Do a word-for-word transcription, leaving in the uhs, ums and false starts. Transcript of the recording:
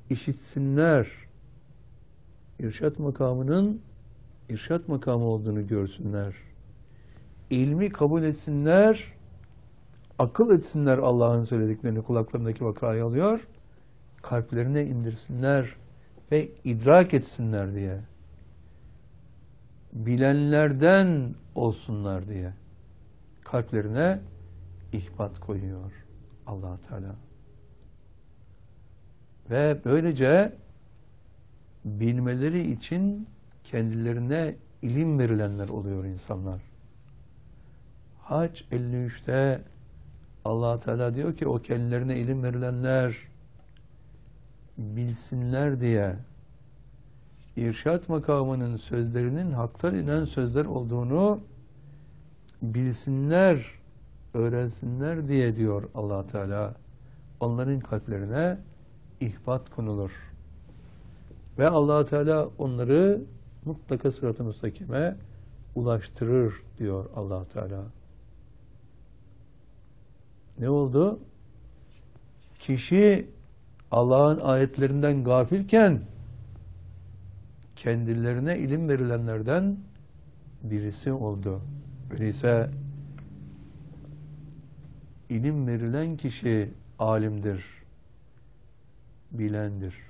işitsinler, irşat makamının irşat makamı olduğunu görsünler. İlmi kabul etsinler, akıl etsinler, Allah'ın söylediklerini kulaklarındaki vakayı alıyor, kalplerine indirsinler ve idrak etsinler diye. Bilenlerden olsunlar diye kalplerine ihbat koyuyor Allah Teala. Ve böylece bilmeleri için kendilerine ilim verilenler oluyor insanlar. Hac elli üçte Allah Teala diyor ki o kendilerine ilim verilenler bilsinler diye irşat makamının sözlerinin haktan inen sözler olduğunu bilsinler, öğrensinler diye diyor Allah Teala. Onların kalplerine ihbat konulur. Ve Allah Teala onları mutlaka sırat-ı müstakime ulaştırır diyor Allah Teala. Ne oldu? Kişi Allah'ın ayetlerinden gafilken kendilerine ilim verilenlerden birisi oldu. Öyleyse ilim verilen kişi alimdir, bilendir.